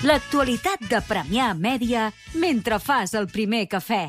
L'actualitat de Premià Mèdia mentre fas el primer cafè.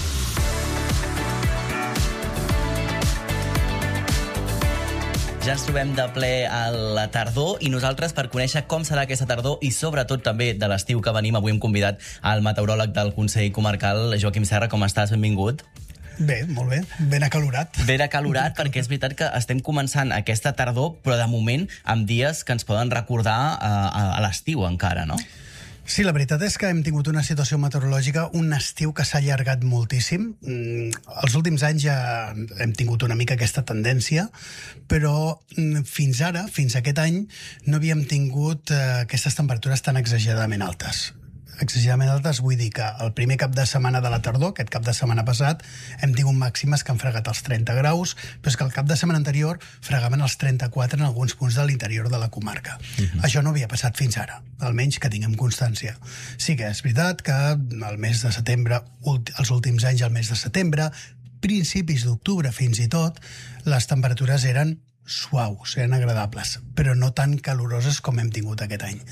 Ja ens trobem de ple a la tardor i nosaltres, per conèixer com serà aquesta tardor i sobretot també de l'estiu que venim, avui hem convidat al meteoròleg del Consell Comarcal, Joaquim Serra. Com estàs? Benvingut. Bé, molt bé. Ben acalorat. Ben acalorat, perquè és veritat que estem començant aquesta tardor, però de moment amb dies que ens poden recordar a l'estiu encara, no? Sí, la veritat és que hem tingut una situació meteorològica, un estiu que s'ha allargat moltíssim. Els últims anys ja hem tingut una mica aquesta tendència, però fins ara, fins aquest any, no havíem tingut aquestes temperatures tan exageradament altes. Exageradament altes vull dir que el primer cap de setmana de la tardor, aquest cap de setmana passat, hem tingut màximes que han fregat els 30 graus, però és que el cap de setmana anterior fregaven els 34 en alguns punts de l'interior de la comarca. Això no havia passat fins ara, almenys que tinguem constància. Sí que és veritat que el mes de setembre, els últims anys, el mes de setembre, principis d'octubre fins i tot, les temperatures eren suaus, eren agradables, però no tan caloroses com hem tingut aquest any.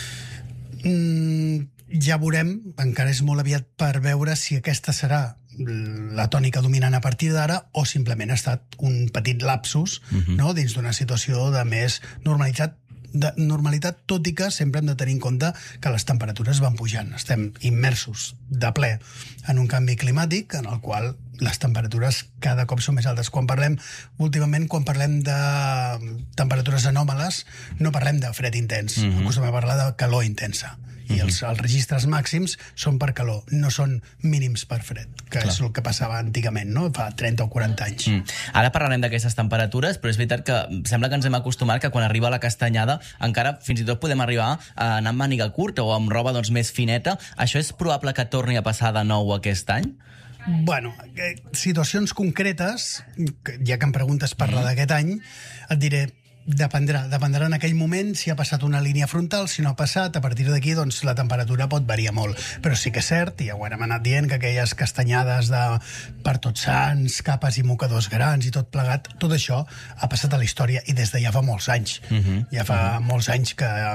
Ja veurem, encara és molt aviat per veure si aquesta serà la tònica dominant a partir d'ara o simplement ha estat un petit lapsus no? Dins d'una situació de més normalitat, tot i que sempre hem de tenir en compte que les temperatures van pujant. Estem immersos de ple en un canvi climàtic en el qual les temperatures cada cop són més altes. Últimament, quan parlem de temperatures anòmales, no parlem de fred intens, acostumem a parlar de calor intensa. I els registres màxims són per calor, no són mínims per fred, que és el que passava antigament, no? Fa 30 o 40 anys. Ara parlarem d'aquestes temperatures, però és veritat que sembla que ens hem acostumat que quan arriba la castanyada encara fins i tot podem arribar a anar amb màniga curta o amb roba més fineta. Això és probable que torni a passar de nou aquest any? Bueno, situacions concretes, ja que em preguntes parlar d'aquest any, et diré, dependrà en aquell moment si ha passat una línia frontal, si no ha passat, a partir d'aquí doncs, la temperatura pot variar molt. Però sí que és cert, i ja ho hem anat dient, que aquelles castanyades per Tots Sants, capes i mocadors grans i tot plegat, tot això ha passat a la història i des de ja fa molts anys. Ja fa molts anys,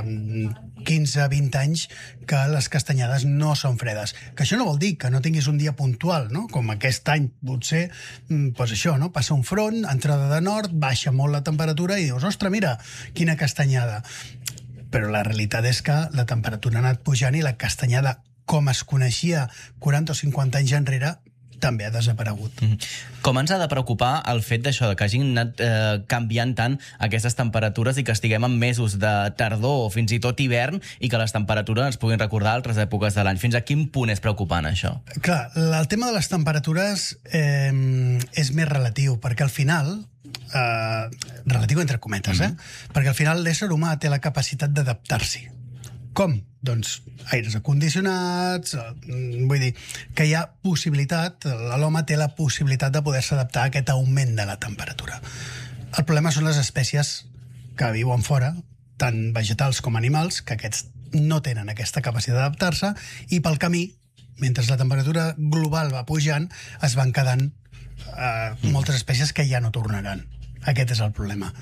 15-20 anys, que les castanyades no són fredes. Que això no vol dir que no tinguis un dia puntual, no? Com aquest any, potser, doncs això, no? Passa un front, entrada de nord, baixa molt la temperatura i dius, ostres, mira, quina castanyada. Però la realitat és que la temperatura ha anat pujant i la castanyada, com es coneixia 40 o 50 anys enrere, també ha desaparegut. Com ens ha de preocupar el fet d'això, que hagin anat canviant tant aquestes temperatures i que estiguem en mesos de tardor o fins i tot hivern i que les temperatures ens puguin recordar altres èpoques de l'any? Fins a quin punt és preocupant, això? Clar, el tema de les temperatures és més relatiu, perquè al final, relatiu entre cometes, perquè al final l'ésser humà té la capacitat d'adaptar-s'hi. Com? Doncs aires acondicionats, vull dir que hi ha possibilitat, l'home té la possibilitat de poder-se adaptar a aquest augment de la temperatura. El problema són les espècies que viuen fora, tant vegetals com animals, que aquests no tenen aquesta capacitat d'adaptar-se i pel camí, mentre la temperatura global va pujant, es van quedant moltes espècies que ja no tornaran. Aquest és el problema.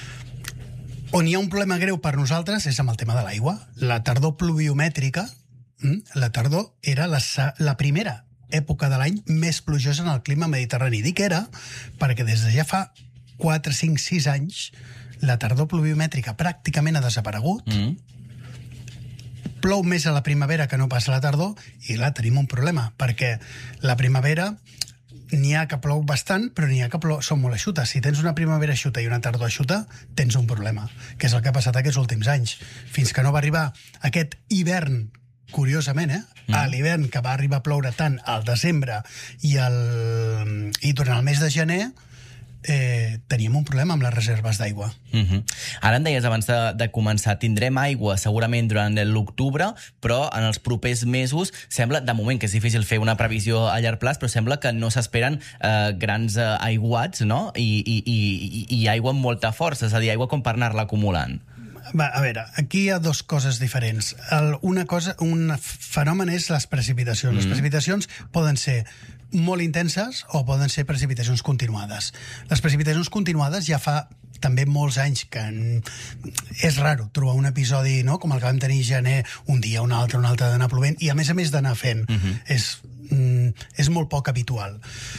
On hi ha un problema greu per nosaltres és amb el tema de l'aigua. La tardor pluviomètrica, la tardor era la primera època de l'any més plujosa en el clima mediterrani. Dic era perquè des de ja fa 4, 5, 6 anys la tardor pluviomètrica pràcticament ha desaparegut. Plou més a la primavera que no passa a la tardor i clar, tenim un problema, perquè la primavera n'hi ha que plou bastant, però n'hi ha que són molt eixutes. Si tens una primavera eixuta i una tardor eixuta, tens un problema, que és el que ha passat aquests últims anys. Fins que no va arribar aquest hivern, curiosament, a l'hivern que va arribar a ploure tant al desembre i durant el mes de gener, teníem un problema amb les reserves d'aigua. Ara em deies abans de començar, tindrem aigua segurament durant l'octubre, però en els propers mesos sembla, de moment, que és difícil fer una previsió a llarg plaç, però sembla que no s'esperen grans aiguats, no? I aigua amb molta força, és a dir, aigua com per anar-la acumulant. A veure, aquí hi ha dues coses diferents. Un fenomen és les precipitacions. Les precipitacions poden ser molt intenses o poden ser precipitacions continuades. Les precipitacions continuades ja fa també molts anys que és raro trobar un episodi, no?, com el que vam tenir gener, un dia, un altre d'anar plovent, i a més d'anar fent. És molt poc habitual.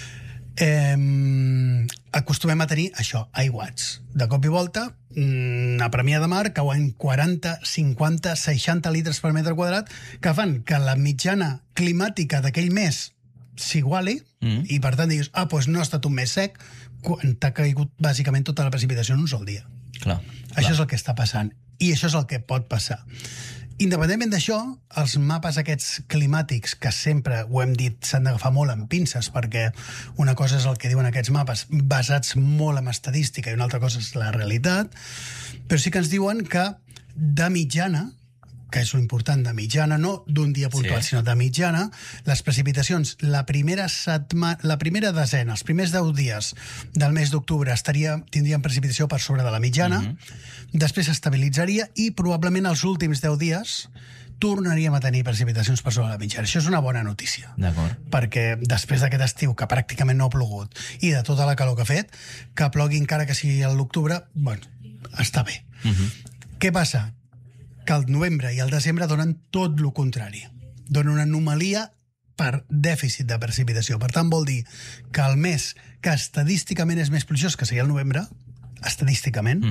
Acostumem a tenir això, aiguats. De cop i volta, a Premià de Mar cauen 40, 50, 60 litres per metre quadrat que fan que la mitjana climàtica d'aquell mes s'iguali i per tant diguis, doncs no ha estat un mes sec quan t'ha caigut bàsicament tota la precipitació en un sol dia. Això és el que està passant i això és el que pot passar. Independentment d'això, els mapes aquests climàtics, que sempre ho hem dit, s'han d'agafar molt amb pinces, perquè una cosa és el que diuen aquests mapes basats molt en estadística i una altra cosa és la realitat, però sí que ens diuen que de mitjana, que és l'important, de mitjana, no d'un dia puntual, sinó de mitjana, les precipitacions, la primera desena, els primers 10 dies del mes d'octubre tindrien precipitació per sobre de la mitjana, després s'estabilitzaria i probablement els últims 10 dies tornaríem a tenir precipitacions per sobre de la mitjana. Això és una bona notícia. Perquè després d'aquest estiu, que pràcticament no ha plogut, i de tota la calor que ha fet, que plogui encara que sigui a l'octubre, bueno, està bé. Què passa? Que el novembre i el desembre donen tot el contrari. Donen una anomalia per dèficit de precipitació. Per tant, vol dir que el mes que estadísticament és més plugiós, que seria el novembre, estadísticament,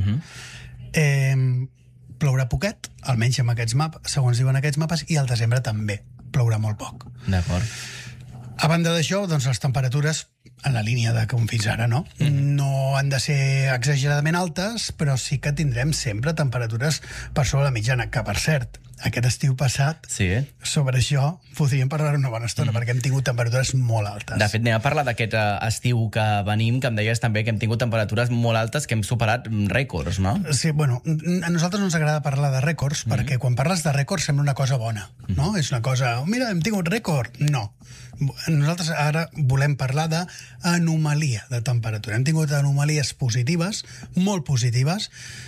plourà poquet, almenys amb aquests mapes, segons diuen aquests mapes, i el desembre també plourà molt poc. A banda d'això, doncs les temperatures en la línia de com fins ara, no? No han de ser exageradament altes, però sí que tindrem sempre temperatures per sobre la mitjana, que per cert, aquest estiu passat, sobre això podríem parlar una bona estona, perquè hem tingut temperatures molt altes. De fet, anem a parlar d'aquest estiu que venim, que em deies també que hem tingut temperatures molt altes, que hem superat rècords, no? Sí, bueno, a nosaltres no ens agrada parlar de rècords, perquè quan parles de rècords sembla una cosa bona, no? És una cosa, mira, hem tingut rècord. No. Nosaltres ara volem parlar d'anomalia de temperatura. Hem tingut anomalies positives, molt positives.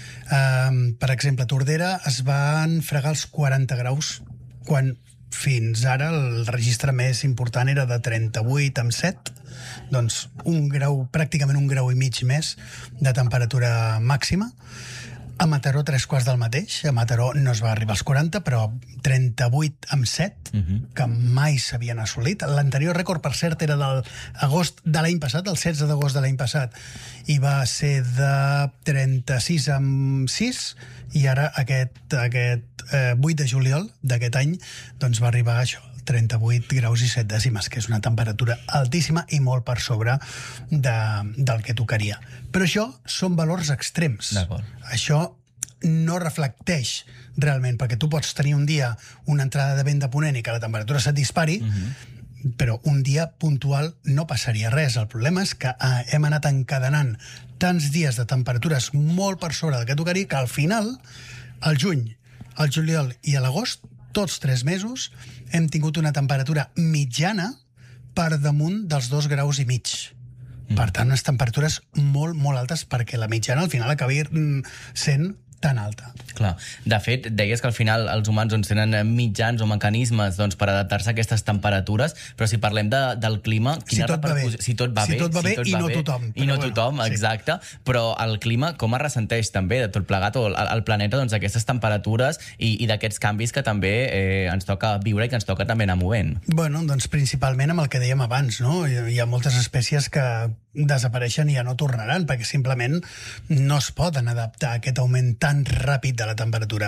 Per exemple, a Tordera es van fregar els 40 graus, quan fins ara el registre més important era de 38 amb 7, doncs pràcticament un grau i mig més de temperatura màxima. A Mataró, 3 quarts del mateix. A Mataró no es va arribar als 40, però 38 amb 7, que mai s'havien assolit. L'anterior rècord, per cert, era de l'agost de l'any passat, el 16 d'agost de l'any passat, i va ser de 36 amb 6, i ara aquest 8 de juliol d'aquest any doncs va arribar a això, 38 graus i 7 dècimes, que és una temperatura altíssima i molt per sobre del que tocaria. Però això són valors extrems. Això no reflecteix realment, perquè tu pots tenir un dia una entrada de vent de ponent i que la temperatura se't dispari, però un dia puntual no passaria res. El problema és que hem anat encadenant tants dies de temperatures molt per sobre del que tocaria, que al final, al juny, al juliol i a l'agost, tots 3 mesos, hem tingut una temperatura mitjana per damunt dels 2 graus i mig. Per tant, unes temperatures molt, molt altes, perquè la mitjana al final acabi sent tan alta. Clar. De fet, deies que al final els humans tenen mitjans o mecanismes per adaptar-se a aquestes temperatures, però si parlem del clima... Si tot va bé. Si tot va bé i no tothom. I no tothom, exacte. Però el clima com es ressenteix també de tot plegat, o el planeta, aquestes temperatures i d'aquests canvis que també ens toca viure i que ens toca també anar movent? Bueno, doncs principalment amb el que dèiem abans, no? Hi ha moltes espècies que desapareixen i ja no tornaran, perquè simplement no es poden adaptar a aquest augment tan ràpid de la temperatura.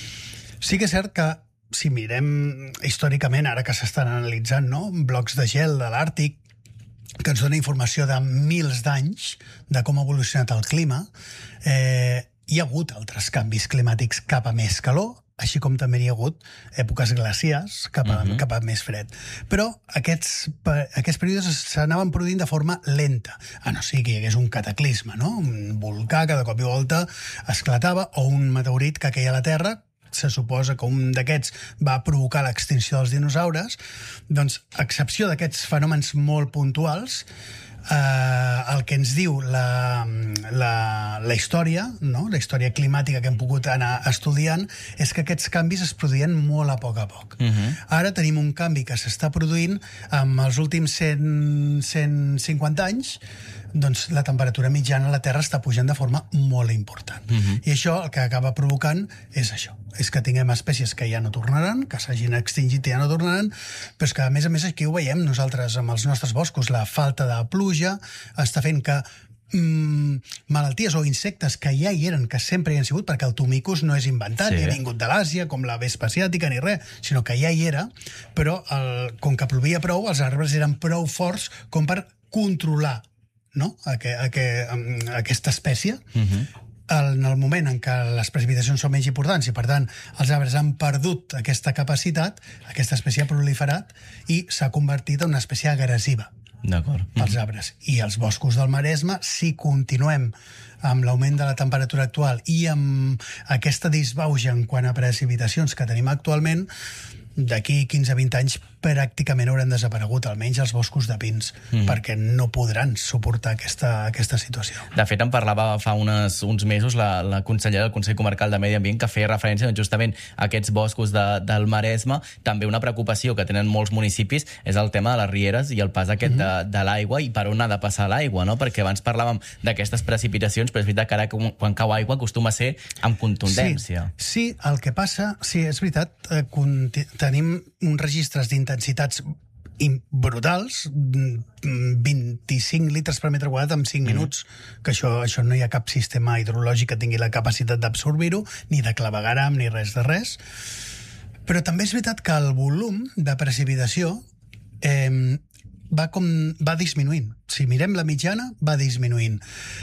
Sí que és cert que, si mirem històricament, ara que s'estan analitzant, no?, blocs de gel de l'Àrtic, que ens dona informació de mils d'anys de com ha evolucionat el clima, hi ha hagut altres canvis climàtics cap a més calor, així com també hi ha hagut èpoques glaciars cap a més fred. Però aquests períodes s'anaven produint de forma lenta, a no ser que hi hagués un cataclisme, no? Un volcà que de cop i volta esclatava, o un meteorit que queia a la Terra. Se suposa que un d'aquests va provocar l'extinció dels dinosaures. Doncs, a excepció d'aquests fenòmens molt puntuals, el que ens diu la història, no?, la història climàtica que hem pogut anar estudiant, és que aquests canvis es produïen molt a poc. Ara tenim un canvi que s'està produint amb els últims 150 anys, doncs la temperatura mitjana a la Terra està pujant de forma molt important. I això el que acaba provocant és això, és que tinguem espècies que ja no tornaran, que s'hagin extingit i ja no tornaran, però és que a més aquí ho veiem nosaltres amb els nostres boscos, la falta de pluja està fent que malalties o insectes que ja hi eren, que sempre hi han sigut, perquè el tumicus no és inventat, ni ha vingut de l'Àsia, com la vespa asiàtica, ni res, sinó que ja hi era, però com que plovia prou, els arbres eren prou forts com per controlar, no?, aquesta espècie. En el moment en què les precipitacions són menys importants i, per tant, els arbres han perdut aquesta capacitat, aquesta espècie ha proliferat i s'ha convertit en una espècie agressiva. D'acord. Els arbres. I els boscos del Maresme, si continuem amb l'augment de la temperatura actual i amb aquesta disbauxa en quant a precipitacions que tenim actualment, d'aquí 15-20 anys pràcticament hauran desaparegut, almenys els boscos de pins, perquè no podran suportar aquesta situació. De fet, en parlava fa uns mesos la consellera del Consell Comarcal de Medi Ambient, que feia referència justament a aquests boscos del Maresme. També una preocupació que tenen molts municipis és el tema de les rieres i el pas aquest de l'aigua i per on ha de passar l'aigua, no? Perquè abans parlàvem d'aquestes precipitacions, però és veritat que ara quan cau aigua acostuma a ser amb contundència. Sí, el que passa, sí, és veritat, tenim uns registres d'intensitats brutals, 25 litres per metre quadrat en 5 minuts, que això no hi ha cap sistema hidrològic que tingui la capacitat d'absorbir-ho, ni de clavegueram, ni res de res. Però també és veritat que el volum de precipitació va disminuint. Si mirem la mitjana, va disminuint.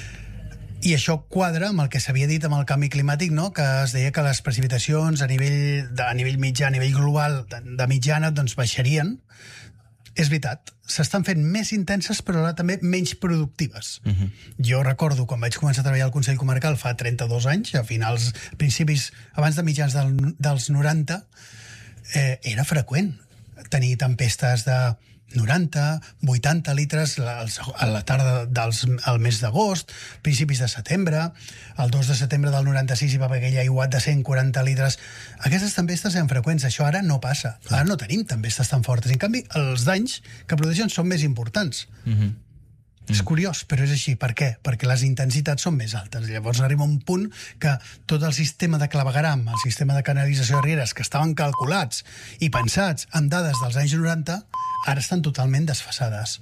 I això quadra amb el que s'havia dit amb el canvi climàtic, no?, que es deia que les precipitacions a nivell mitjà, a nivell global de mitjana, doncs baixarien. És veritat, s'estan fent més intenses, però ara també menys productives. Jo recordo, quan vaig començar a treballar al Consell Comarcal fa 32 anys, a principis, abans de mitjans dels 90, era freqüent tenir tempestes de 90, 80 litres a la tarda al mes d'agost, principis de setembre, el 2 de setembre del 96 hi va haver aquell aiguat de 140 litres. Aquestes tempestes eren freqüents, això ara no passa. Ara no tenim tempestes tan fortes. En canvi, els danys que produeixen són més importants. És curiós, però és així. Per què? Perquè les intensitats són més altes. Llavors arriba un punt que tot el sistema de clavegueram, el sistema de canalització de rieres, que estaven calculats i pensats amb dades dels anys 90, ara estan totalment desfasades.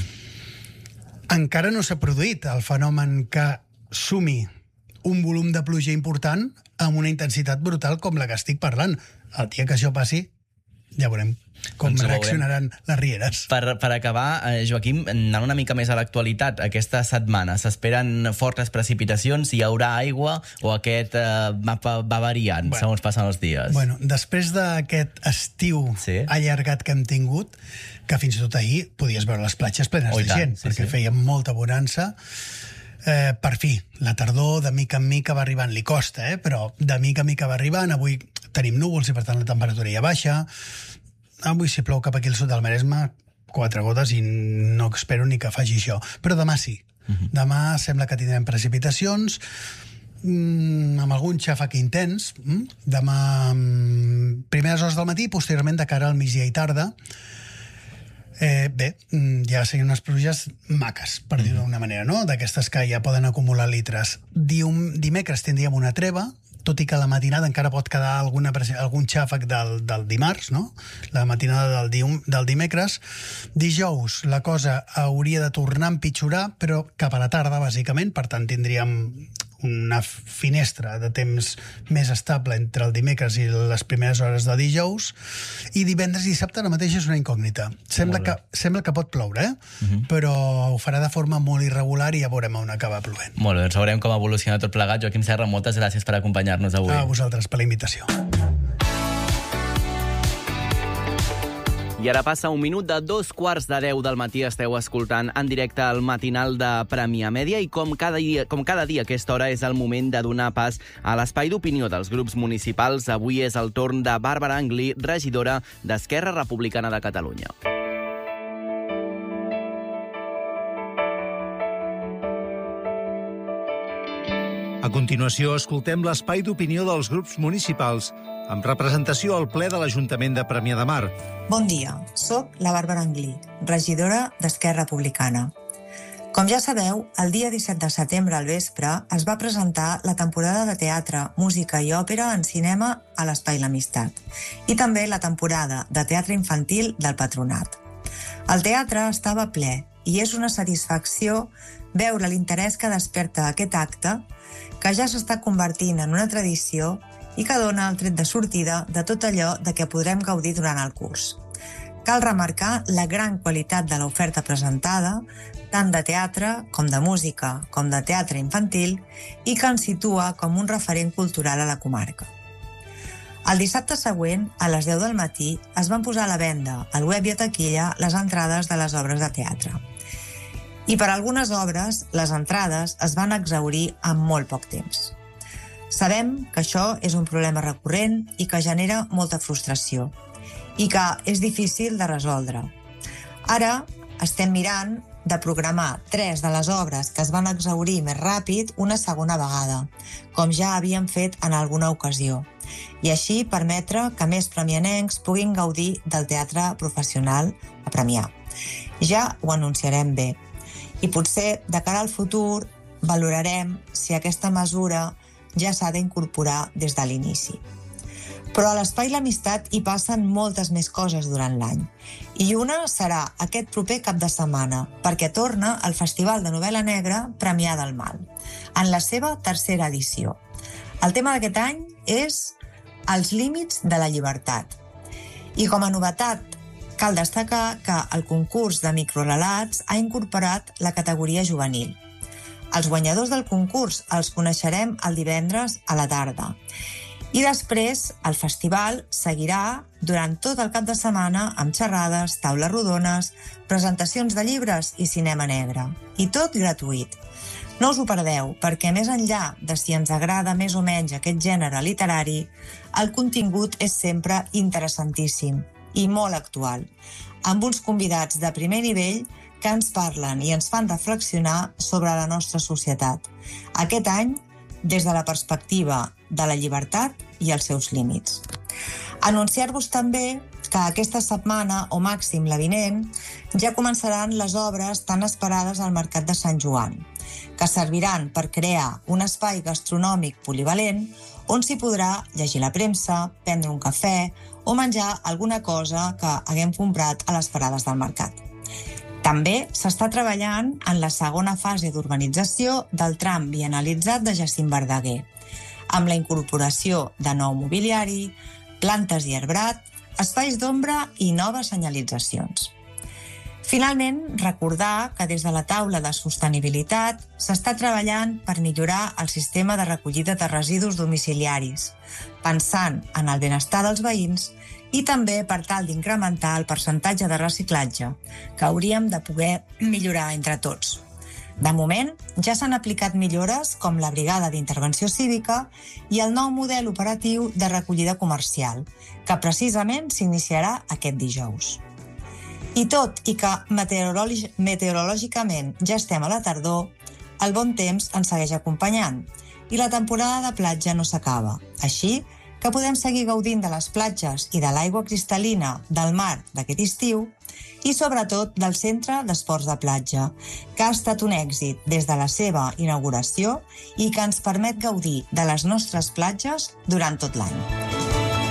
Encara no s'ha produït el fenomen que sumi un volum de pluja important amb una intensitat brutal com la que estic parlant. El dia que això passi, ja veurem com reaccionaran les rieres. Per acabar, Joaquim, anant una mica més a l'actualitat, aquesta setmana s'esperen fortes precipitacions, hi haurà aigua o aquest mapa va variant segons passen els dies? Bueno, després d'aquest estiu allargat que hem tingut, que fins i tot ahir podies veure les platges plenes de gent, perquè feia molta bonança, per fi, la tardor de mica en mica va arribant, li costa, però de mica en mica va arribant. Avui tenim núvols i per tant la temperatura ja baixa. Avui si plou cap aquí al sud del Maresme, 4 gotes i no espero ni que faci això. Però demà sí. Demà sembla que tindrem precipitacions, amb algun xàfec intens. Demà, primeres hores del matí, posteriorment de cara al migdia i tarda. Bé, ja serien unes pluges maques, per dir-ho d'una manera, no? D'aquestes que ja poden acumular litres. Dimecres tindríem una treva, tot i que a la matinada encara pot quedar algun xàfec del dimarts, no? La matinada del dimecres. Dijous la cosa hauria de tornar a empitjorar, però cap a la tarda, bàsicament, per tant tindríem una finestra de temps més estable entre el dimecres i les primeres hores de dijous, i divendres i dissabte la mateixa és una incògnita. Sembla que pot ploure, però ho farà de forma molt irregular i ja veurem on acaba plovent. Molt bé, doncs veurem com evoluciona tot plegat. Joaquim Serra, moltes gràcies per acompanyar-nos avui. A vosaltres per la invitació. I ara passa un minut de 2:15 del matí. Esteu escoltant en directe el matinal de Premià Mèdia i com cada dia a aquesta hora és el moment de donar pas a l'espai d'opinió dels grups municipals. Avui és el torn de Bàrbara Anglí, regidora d'Esquerra Republicana de Catalunya. A continuació, escoltem l'espai d'opinió dels grups municipals amb representació al ple de l'Ajuntament de Premià de Mar. Bon dia, soc la Bàrbara Anglí, regidora d'Esquerra Republicana. Com ja sabeu, el dia 17 de setembre al vespre es va presentar la temporada de teatre, música i òpera en cinema a l'Espai l'Amistat i també la temporada de teatre infantil del Patronat. El teatre estava ple i és una satisfacció veure l'interès que desperta aquest acte, que ja s'està convertint en una tradició i que dona el tret de sortida de tot allò de què podrem gaudir durant el curs. Cal remarcar la gran qualitat de l'oferta presentada, tant de teatre, com de música, com de teatre infantil, i que ens situa com un referent cultural a la comarca. El dissabte següent, a les 10 del matí, es van posar a la venda, al web i a taquilla, les entrades de les obres de teatre. I per algunes obres, les entrades es van exhaurir en molt poc temps. Sabem que això és un problema recurrent i que genera molta frustració i que és difícil de resoldre. Ara estem mirant de programar 3 de les obres que es van exhaurir més ràpid una segona vegada, com ja havíem fet en alguna ocasió, i així permetre que més premianencs puguin gaudir del teatre professional a Premià. Ja ho anunciarem bé. I potser, de cara al futur, valorarem si aquesta mesura ja s'ha d'incorporar des de l'inici. Però a l'Espai l'Amistat hi passen moltes més coses durant l'any. I una serà aquest proper cap de setmana, perquè torna el Festival de Novel·la Negra Premià del Mal, en la seva 3a edició. El tema d'aquest any és els límits de la llibertat. I com a novetat, cal destacar que el concurs de microrelats ha incorporat la categoria juvenil. Els guanyadors del concurs els coneixerem el divendres a la tarda. I després, el festival seguirà durant tot el cap de setmana amb xerrades, taules rodones, presentacions de llibres i cinema negre. I tot gratuït. No us ho perdeu, perquè més enllà de si ens agrada més o menys aquest gènere literari, el contingut és sempre interessantíssim i molt actual, amb uns convidats de primer nivell que ens parlen i ens fan reflexionar sobre la nostra societat. Aquest any, des de la perspectiva de la llibertat i els seus límits. Anunciar-vos també que aquesta setmana, o màxim la vinent, ja començaran les obres tan esperades al Mercat de Sant Joan, que serviran per crear un espai gastronòmic polivalent on s'hi podrà llegir la premsa, prendre un cafè o menjar alguna cosa que haguem comprat a les parades del mercat. També s'està treballant en la segona fase d'urbanització del tram bienalitzat de Jacint Verdaguer, amb la incorporació de nou mobiliari, plantes i arbrat, espais d'ombra i noves senyalitzacions. Finalment, recordar que des de la taula de sostenibilitat s'està treballant per millorar el sistema de recollida de residus domiciliaris, pensant en el benestar dels veïns i també per tal d'incrementar el percentatge de reciclatge, que hauríem de poder millorar entre tots. De moment, ja s'han aplicat millores com la Brigada d'Intervenció Cívica i el nou model operatiu de recollida comercial, que precisament s'iniciarà aquest dijous. I tot i que meteorològicament ja estem a la tardor, el bon temps ens segueix acompanyant i la temporada de platja no s'acaba. Així que podem seguir gaudint de les platges i de l'aigua cristal·lina del mar d'aquest estiu i sobretot del Centre d'Esports de Platja, que ha estat un èxit des de la seva inauguració i que ens permet gaudir de les nostres platges durant tot l'any.